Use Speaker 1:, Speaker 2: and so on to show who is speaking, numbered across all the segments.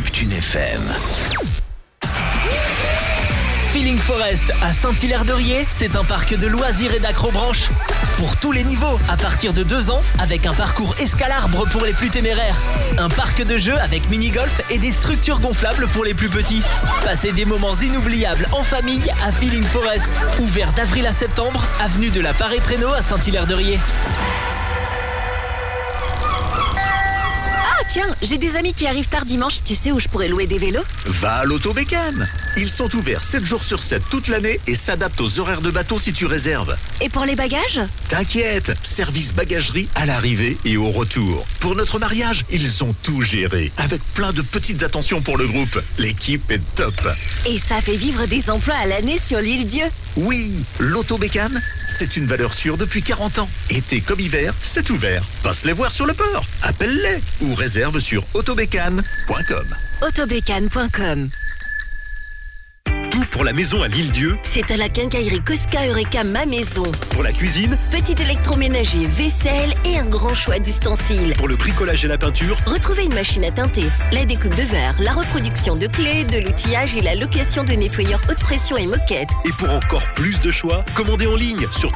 Speaker 1: Neptune FM.
Speaker 2: Feeling Forest à Saint-Hilaire-de-Riez, c'est un parc de loisirs et d'acrobranche. Pour tous les niveaux, à partir de 2 ans, avec un parcours escalarbre pour les plus téméraires. Un parc de jeux avec mini-golf et des structures gonflables pour les plus petits. Passez des moments inoubliables en famille à Feeling Forest. Ouvert d'avril à septembre, avenue de la Paré-Prénaud à Saint-Hilaire-de-Riez.
Speaker 3: Tiens, j'ai des amis qui arrivent tard dimanche, tu sais où je pourrais louer des vélos ?
Speaker 1: Va à l'Autobécane. Ils sont ouverts 7 jours sur 7 toute l'année et s'adaptent aux horaires de bateau si tu réserves.
Speaker 3: Et pour les bagages ?
Speaker 1: T'inquiète, service bagagerie à l'arrivée et au retour. Pour notre mariage, ils ont tout géré, avec plein de petites attentions pour le groupe. L'équipe est top.
Speaker 3: Et ça fait vivre des emplois à l'année sur l'île Dieu.
Speaker 1: Oui, l'Autobécane, c'est une valeur sûre depuis 40 ans. Été comme hiver, c'est ouvert. Passe les voir sur le port, appelle-les ou réserve sur autobécane.com.
Speaker 3: Autobécane.com.
Speaker 1: Tout pour la maison à l'Île-Dieu.
Speaker 4: C'est à la quincaillerie Cosca Eureka Ma Maison.
Speaker 1: Pour la cuisine,
Speaker 4: Petit électroménager, vaisselle et un grand choix d'ustensiles.
Speaker 1: pour le bricolage et la peinture,
Speaker 4: Retrouvez une machine à teinter, la découpe de verre, la reproduction de clés, de l'outillage et la location de nettoyeurs haute pression et moquette.
Speaker 1: et pour encore plus de choix, commandez en ligne sur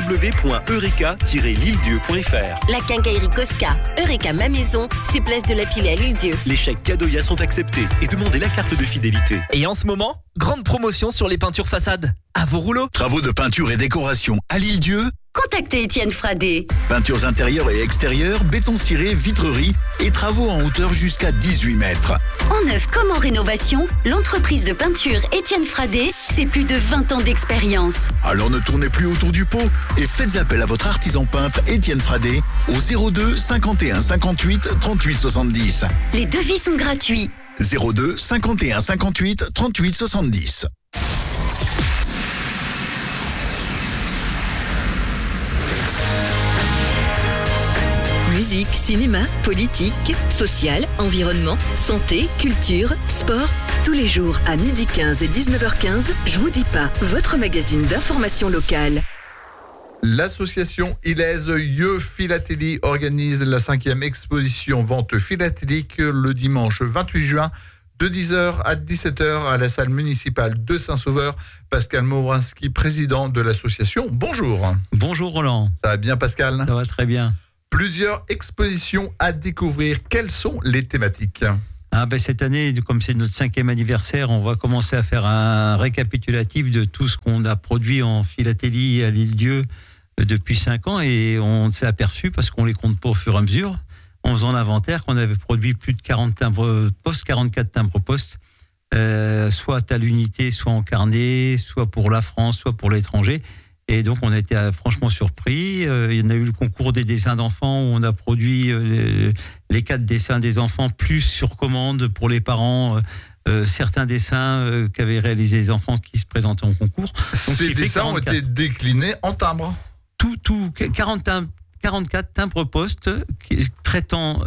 Speaker 1: www.eureka-liledieu.fr.
Speaker 4: La quincaillerie Cosca Eureka Ma Maison, c'est place de la Pile à l'Île-Dieu.
Speaker 1: Les chèques Cadoya sont acceptés et demandez la carte de fidélité.
Speaker 2: Et en ce moment, grande promotion sur les peintures façades. À vos rouleaux.
Speaker 5: Travaux de peinture et décoration à l'Île-Dieu.
Speaker 6: Contactez Étienne Fradé.
Speaker 5: Peintures intérieures et extérieures, béton ciré, vitrerie et travaux en hauteur jusqu'à 18 mètres.
Speaker 6: En neuf comme en rénovation, l'entreprise de peinture Étienne Fradé, c'est plus de 20 ans d'expérience.
Speaker 5: Alors ne tournez plus autour du pot et faites appel à votre artisan peintre Étienne Fradé au 02 51 58 38 70.
Speaker 6: Les devis sont gratuits.
Speaker 5: 02 51 58 38 70.
Speaker 7: Musique, cinéma, politique, social, environnement, santé, culture, sport. Tous les jours à 12h15 et 19h15, Je vous dis pas, votre magazine d'information locale.
Speaker 8: L'association Ilez Yeux Philatélie organise la 5e exposition vente philatélique le dimanche 28 juin de 10h à 17h à la salle municipale de Saint-Sauveur. Pascal Maurinski, président de l'association. Bonjour.
Speaker 9: Bonjour Roland.
Speaker 8: Ça va bien Pascal ?
Speaker 9: Ça va très bien.
Speaker 8: Plusieurs expositions à découvrir. Quelles sont les thématiques ?
Speaker 9: Cette année, comme c'est notre 5e anniversaire, on va commencer à faire un récapitulatif de tout ce qu'on a produit en philatélie à l'Île-Dieu depuis 5 ans, et on s'est aperçu, parce qu'on les compte pas au fur et à mesure, en faisant l'inventaire, qu'on avait produit plus de 40 timbres-poste, 44 timbres-poste, soit à l'unité, soit en carnet, soit pour la France, soit pour l'étranger. Et donc, on a été franchement surpris. Il y en a eu le concours des dessins d'enfants où on a produit les 4 dessins des enfants, plus sur commande pour les parents, certains dessins qu'avaient réalisés les enfants qui se présentaient en concours. Donc,
Speaker 8: ces dessins ont été déclinés en timbres.
Speaker 9: 44 timbres-postes traitant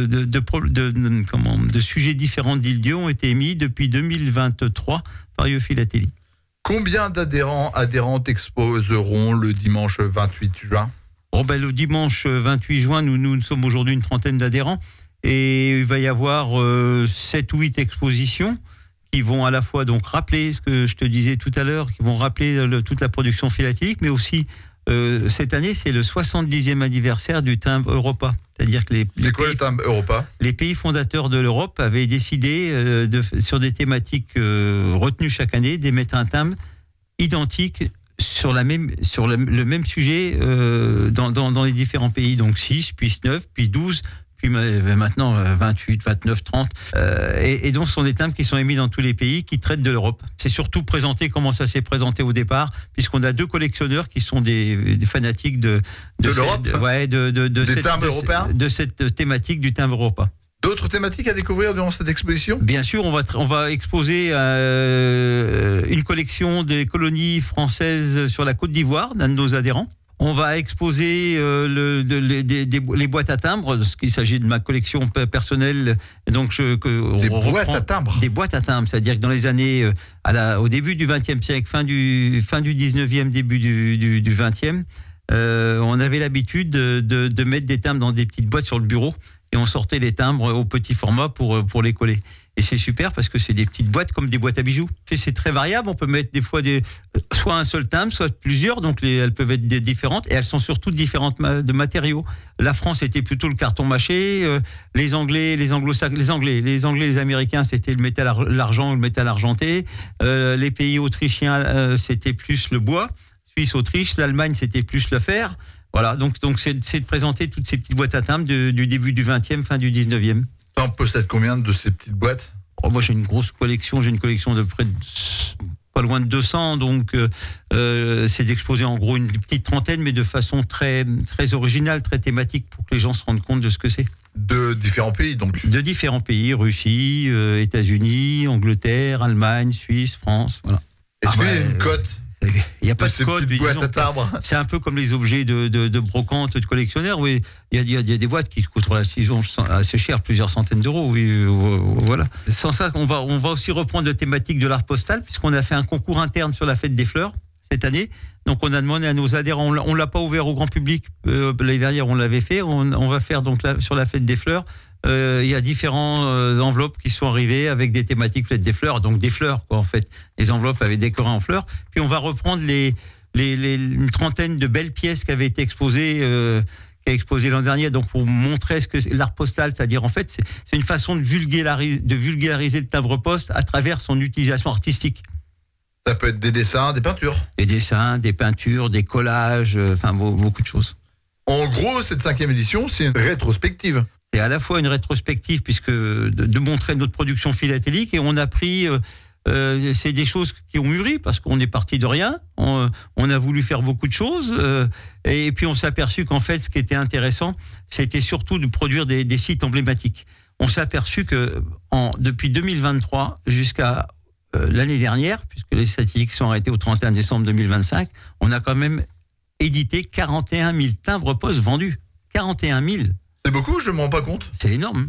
Speaker 9: de sujets différents d'Île-Dieu ont été émis depuis 2023 par Yeux Philatélie.
Speaker 8: Combien adhérentes exposeront le dimanche 28 juin ?
Speaker 9: Le dimanche 28 juin, nous sommes aujourd'hui une trentaine d'adhérents, et il va y avoir 7 ou 8 expositions qui vont à la fois donc rappeler ce que je te disais tout à l'heure, qui vont rappeler toute la production philatélique, mais aussi cette année, c'est le 70e anniversaire du timbre Europa. C'est-à-dire que
Speaker 8: c'est quoi le timbre Europa ?
Speaker 9: Les pays fondateurs de l'Europe avaient décidé sur des thématiques retenues chaque année d'émettre un timbre identique sur le même sujet dans les différents pays. Donc 6, puis 9, puis 12, puis maintenant 28, 29, 30. Et donc, ce sont des timbres qui sont émis dans tous les pays qui traitent de l'Europe. C'est surtout présenté comment ça s'est présenté au départ, puisqu'on a 2 collectionneurs qui sont des fanatiques de
Speaker 8: l'Europe.
Speaker 9: Des
Speaker 8: timbres européens,
Speaker 9: de cette thématique du timbre Europa.
Speaker 8: D'autres thématiques à découvrir durant cette exposition ?
Speaker 9: Bien sûr, on va exposer une collection des colonies françaises sur la Côte d'Ivoire, d'un de nos adhérents. On va exposer les boîtes à timbres, parce qu'il s'agit de ma collection personnelle. Donc
Speaker 8: boîtes à timbres.
Speaker 9: Des boîtes à timbres, c'est-à-dire que dans les années, au début du XXe siècle, fin du XIXe, début du XXe, on avait l'habitude de mettre des timbres dans des petites boîtes sur le bureau. et on sortait les timbres au petit format pour les coller. Et c'est super parce que c'est des petites boîtes comme des boîtes à bijoux. Et c'est très variable. On peut mettre des fois soit un seul timbre, soit plusieurs. Donc elles peuvent être différentes et elles sont surtout différentes de matériaux. La France était plutôt le carton mâché. Les Anglais, les Américains, c'était le métal, l'argent ou le métal argenté. Les pays autrichiens, c'était plus le bois. Suisse, Autriche, l'Allemagne, c'était plus le fer. Voilà. Donc c'est de présenter toutes ces petites boîtes à timbres du début du 20e, fin du 19e.
Speaker 8: Tu en possèdes combien de ces petites boîtes ?
Speaker 9: Moi, j'ai une grosse collection. J'ai une collection de près de pas loin de 200. Donc, c'est d'exposer en gros une petite trentaine, mais de façon très, très originale, très thématique, pour que les gens se rendent compte de ce que c'est.
Speaker 8: De différents pays, donc ?
Speaker 9: De différents pays, Russie, États-Unis, Angleterre, Allemagne, Suisse, France. Voilà.
Speaker 8: Est-ce qu'il y a une cote ?
Speaker 9: Il n'y a pas de code, mais
Speaker 8: boîtes à timbres.
Speaker 9: C'est un peu comme les objets de brocante, de collectionneurs. Oui, il y a des boîtes qui coûtent relativement assez cher, plusieurs centaines d'euros. Oui, voilà. Sans ça, on va aussi reprendre la thématique de l'art postal, puisqu'on a fait un concours interne sur la fête des fleurs cette année. Donc on a demandé à nos adhérents, on l'a pas ouvert au grand public l'année dernière, on l'avait fait. On va faire donc sur la fête des fleurs. Il y a différentes enveloppes qui sont arrivées avec des thématiques fête des fleurs, donc des fleurs quoi en fait, les enveloppes avaient décoré en fleurs. Puis on va reprendre une trentaine de belles pièces qui avaient été exposées l'an dernier, donc pour montrer ce que c'est l'art postal, c'est-à-dire en fait c'est une façon de vulgariser le timbre-poste à travers son utilisation artistique.
Speaker 8: Ça peut être des dessins, des peintures.
Speaker 9: Des dessins, des peintures, des collages, enfin beaucoup de choses.
Speaker 8: En gros, cette 5e édition, c'est une rétrospective.
Speaker 9: C'est à la fois une rétrospective puisque de montrer notre production philatélique, et on a pris c'est des choses qui ont mûri parce qu'on est parti de rien, on a voulu faire beaucoup de choses et puis on s'est aperçu qu'en fait ce qui était intéressant c'était surtout de produire des sites emblématiques. On s'est aperçu que depuis 2023 jusqu'à l'année dernière, puisque les statistiques sont arrêtées au 31 décembre 2025, on a quand même édité 41 000 timbres-poste vendus. 41 000.
Speaker 8: C'est beaucoup, je ne me rends pas compte.
Speaker 9: C'est énorme.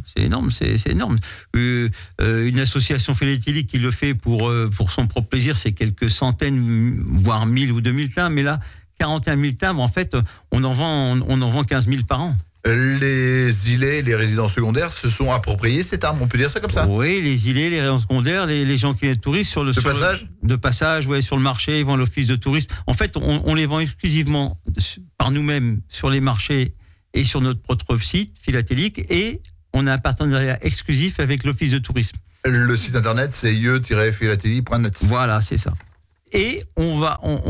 Speaker 9: Une association philatélique qui le fait pour son propre plaisir, c'est quelques centaines, voire 1000 ou 2000 timbres. Mais là, 41 000 timbres, en fait, on en vend 15 000 par an.
Speaker 8: Les îlets, les résidents secondaires se sont appropriés ces timbres, on peut dire ça comme ça ?
Speaker 9: Oui, les îlets, les résidents secondaires, les gens qui viennent touristes de passage, ouais, sur le marché, ils vont à l'office de tourisme. En fait, on les vend exclusivement par nous-mêmes sur les marchés et sur notre propre site philatélique, et on a un partenariat exclusif avec l'office de tourisme. Le
Speaker 8: site internet, c'est ie-philatélie.net.
Speaker 9: Voilà, c'est ça. Et on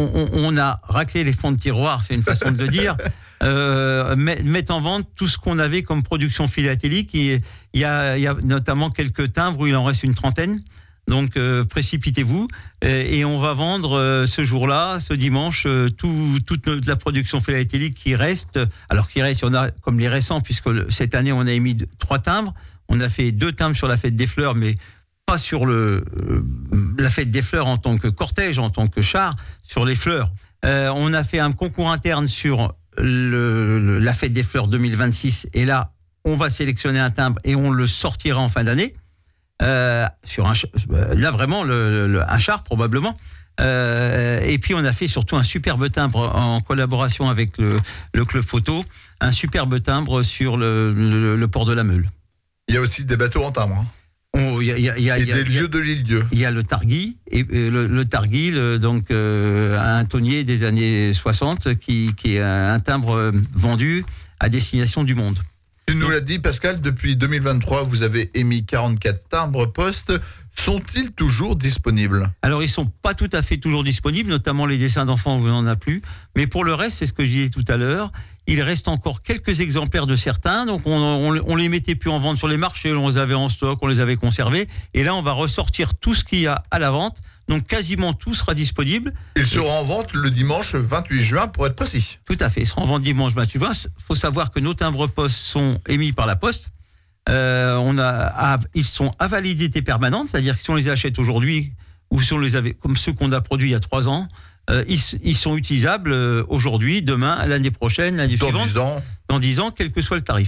Speaker 9: a raclé les fonds de tiroir, c'est une façon de le dire, mettre en vente tout ce qu'on avait comme production philatélique. Il y a notamment quelques timbres où il en reste une trentaine. Donc précipitez-vous et on va vendre ce jour-là, ce dimanche, toute la production philatélique qui reste. Alors qu'il reste, il y en a comme les récents, puisque cette année on a émis 3 timbres. On a fait 2 timbres sur la fête des fleurs, mais pas sur la fête des fleurs en tant que cortège, en tant que char, sur les fleurs. On a fait un concours interne sur la fête des fleurs 2026, et là on va sélectionner un timbre et on le sortira en fin d'année. Sur là vraiment un char probablement, et puis on a fait surtout un superbe timbre en collaboration avec le club photo, un superbe timbre sur le port de la Meule.
Speaker 8: Il y a aussi des bateaux en timbre, hein.
Speaker 9: Il y a
Speaker 8: des lieux de l'île-dieu.
Speaker 9: Il y a le Targui, et le Targui, donc un tonnier des années 60 qui est un timbre vendu à destination du monde.
Speaker 8: Tu nous l'as dit, Pascal, depuis 2023, vous avez émis 44 timbres-poste. Sont-ils toujours disponibles ?
Speaker 9: Alors, ils ne sont pas tout à fait toujours disponibles, notamment les dessins d'enfants où on n'en a plus. Mais pour le reste, c'est ce que je disais tout à l'heure, il reste encore quelques exemplaires de certains. Donc, on les mettait plus en vente sur les marchés, on les avait en stock, on les avait conservés. Et là, on va ressortir tout ce qu'il y a à la vente. Donc, quasiment tout sera disponible.
Speaker 8: Il sera en vente le dimanche 28 juin, pour être précis.
Speaker 9: Tout à fait, il sera en vente dimanche 28 juin. Il faut savoir que nos timbres-poste sont émis par la Poste. Ils sont à validité permanente, c'est-à-dire que si on les achète aujourd'hui ou si on les avait, comme ceux qu'on a produits il y a 3 ans, ils sont utilisables aujourd'hui, demain, l'année prochaine, l'année suivante. Dans 10 ans, quel que soit le tarif.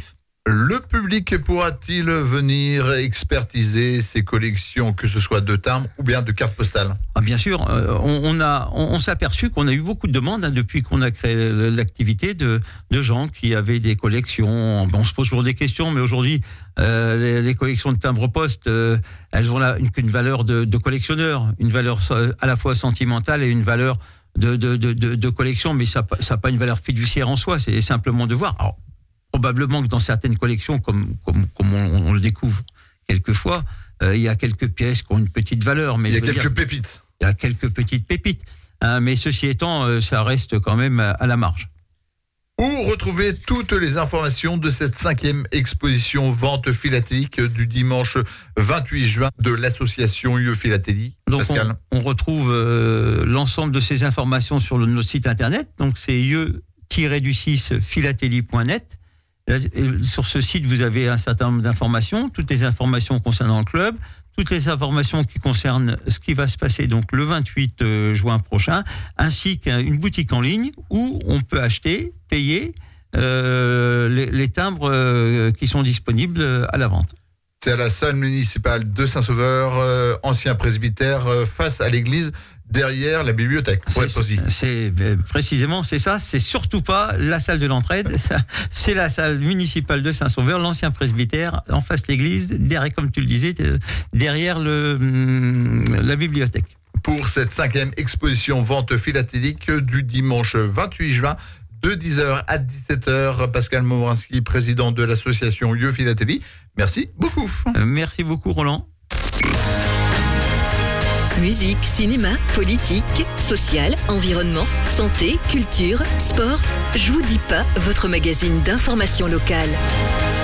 Speaker 8: Le public pourra-t-il venir expertiser ces collections, que ce soit de timbres ou bien de cartes postales ?
Speaker 9: Bien sûr, on s'est aperçu qu'on a eu beaucoup de demandes depuis qu'on a créé l'activité de gens qui avaient des collections. On se pose toujours des questions, mais aujourd'hui, les collections de timbres-poste, elles ont une valeur de collectionneur, une valeur à la fois sentimentale et une valeur de collection, mais ça n'a pas une valeur fiduciaire en soi, c'est simplement de voir. Alors, probablement que dans certaines collections, comme on le découvre quelquefois, il y a quelques pièces qui ont une petite valeur. Mais
Speaker 8: il y a quelques pépites.
Speaker 9: Il y a quelques petites pépites. Mais ceci étant, ça reste quand même à la marge.
Speaker 8: Où retrouver toutes les informations de cette 5e exposition vente philatélique du dimanche 28 juin de l'association UE Philatélie?
Speaker 9: Donc on retrouve l'ensemble de ces informations sur notre site internet. Donc c'est UE-du6 philatélie.net. Sur ce site, vous avez un certain nombre d'informations, toutes les informations concernant le club, toutes les informations qui concernent ce qui va se passer donc le 28 juin prochain, ainsi qu'une boutique en ligne où on peut acheter, payer les timbres qui sont disponibles à la vente.
Speaker 8: C'est à la salle municipale de Saint-Sauveur, ancien presbytère, face à l'église, derrière la bibliothèque.
Speaker 9: Précisément, c'est ça. C'est surtout pas la salle de l'entraide. C'est la salle municipale de Saint-Sauveur, l'ancien presbytère, en face de l'église, derrière, comme tu le disais, derrière la bibliothèque.
Speaker 8: Pour cette 5e exposition vente philatélique du dimanche 28 juin, de 10h à 17h, Pascal Morinski, président de l'association UE Philatélie. Merci beaucoup.
Speaker 9: Merci beaucoup, Roland.
Speaker 7: Musique, cinéma, politique, social, environnement, santé, culture, sport. Je vous dis pas, votre magazine d'information locale.